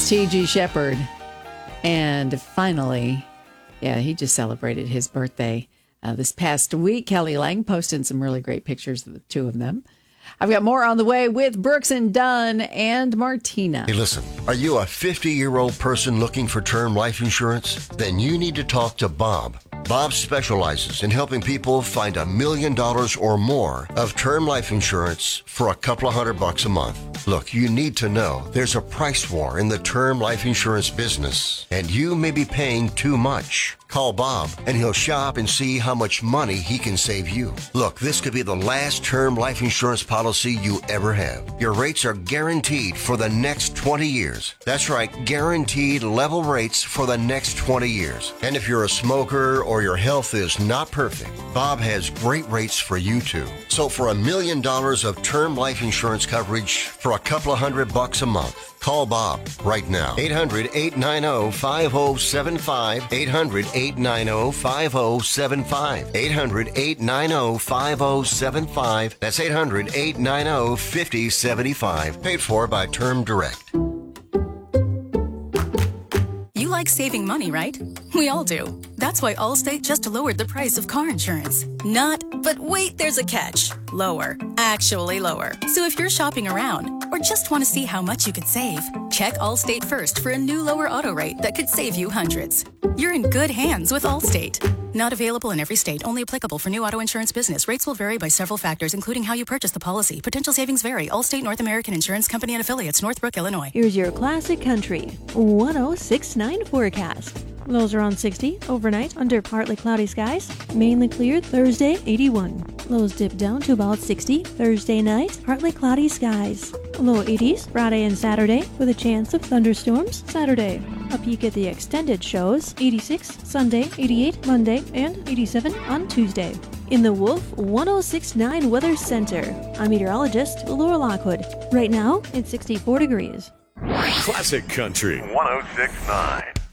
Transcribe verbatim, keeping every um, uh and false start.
That's T G Shepherd. And finally, yeah, he just celebrated his birthday uh, this past week. Kelly Lang posted some really great pictures of the two of them. I've got more on the way with Brooks and Dunn and Martina. Hey, listen, are you a fifty-year-old person looking for term life insurance? Then you need to talk to Bob. Bob specializes in helping people find a million dollars or more of term life insurance for a couple of hundred bucks a month. Look, you need to know there's a price war in the term life insurance business, and you may be paying too much. Call Bob, and he'll shop and see how much money he can save you. Look, this could be the last term life insurance policy you ever have. Your rates are guaranteed for the next twenty years. That's right, guaranteed level rates for the next twenty years. And if you're a smoker or your health is not perfect, Bob has great rates for you too. So for a million dollars of term life insurance coverage for a couple of hundred bucks a month, call Bob right now. eight hundred, eight nine zero, five zero seven five. eight hundred, eight nine zero, five zero seven five. eight hundred, eight nine zero, five zero seven five. That's eight hundred, eight nine zero, five zero seven five. Paid for by Term Direct. You like saving money, right? We all do. That's why Allstate just lowered the price of car insurance. Not, but wait, there's a catch. Lower. Actually lower. So if you're shopping around or just want to see how much you could save, check Allstate first for a new lower auto rate that could save you hundreds. You're in good hands with Allstate. Not available in every state. Only applicable for new auto insurance business. Rates will vary by several factors, including how you purchase the policy. Potential savings vary. Allstate North American Insurance Company and affiliates, Northbrook, Illinois. Here's your classic country one oh six nine forecast. Lows around sixty overnight under partly cloudy skies. Mainly clear Thursday, eighty-one. Lows dip down to about sixty Thursday night, partly cloudy skies. Low eighties Friday and Saturday with a chance of thunderstorms Saturday. A peek at the extended shows eighty-six Sunday, eighty-eight Monday, and eighty-seven on Tuesday. In the Wolf one oh six point nine Weather Center, I'm meteorologist Laura Lockwood. Right now, it's sixty-four degrees. Classic Country one oh six point nine.